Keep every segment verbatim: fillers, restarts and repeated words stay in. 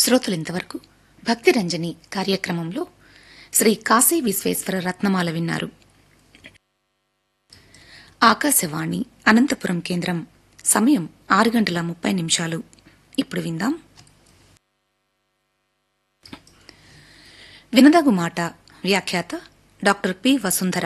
శ్రోతలింతవరకు భక్తి రంజని కార్యక్రమంలో శ్రీ కాశీ విశ్వేశ్వర రత్నమాల విన్నారు. ఆకాశవాణి అనంతపురం కేంద్రం. సమయం ఆరు గంటల ముప్పై నిమిషాలు. ఇప్పుడు విందాం వినదగు మాట. వ్యాఖ్యాత డాక్టర్ పి వసుంధర.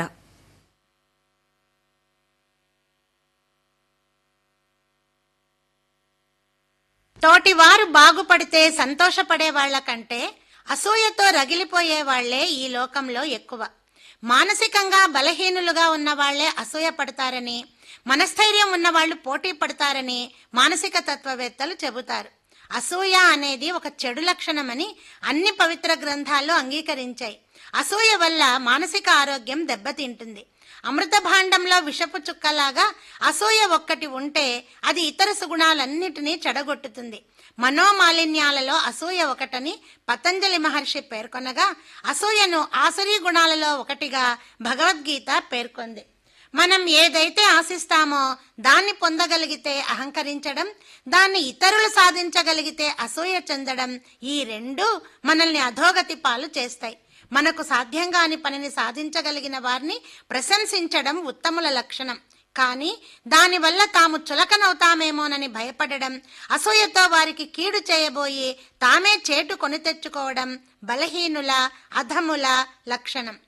తోటివారు బాగుపడితే సంతోషపడే వాళ్ల కంటే అసూయతో రగిలిపోయే వాళ్లే ఈ లోకంలో ఎక్కువ. మానసికంగా బలహీనులుగా ఉన్న వాళ్లే అసూయ పడతారని, మనస్థైర్యం ఉన్నవాళ్లు పోటీ పడతారని మానసిక తత్వవేత్తలు చెబుతారు. అసూయ అనేది ఒక చెడు లక్షణమని అన్ని పవిత్ర గ్రంథాలు అంగీకరించాయి. అసూయ వల్ల మానసిక ఆరోగ్యం దెబ్బతింటుంది. అమృత భాండంలో విషపు చుక్కలాగా అసూయ ఒక్కటి ఉంటే అది ఇతర సుగుణాలన్నిటినీ చెడగొట్టుతుంది. మనోమాలిన్యాలలో అసూయ ఒకటని పతంజలి మహర్షి పేర్కొనగా, అసూయను ఆసురీ గుణాలలో ఒకటిగా భగవద్గీత పేర్కొంది. మనం ఏదైతే ఆశిస్తామో దాన్ని పొందగలిగితే అహంకరించడం, దాన్ని ఇతరులు సాధించగలిగితే అసూయ చెందడం, ఈ రెండు మనల్ని అధోగతి పాలు చేస్తాయి. మనకు సాధ్యం కాని పనిని సాధించగలిగిన వారిని ప్రశంసించడం ఉత్తముల లక్షణం. కానీ దానివల్ల తాము చులకనవుతామేమోనని భయపడడం, అసూయతో వారికి కీడు చేయబోయి తామే చేటు కొని తెచ్చుకోవడం బలహీనుల, అధముల లక్షణం.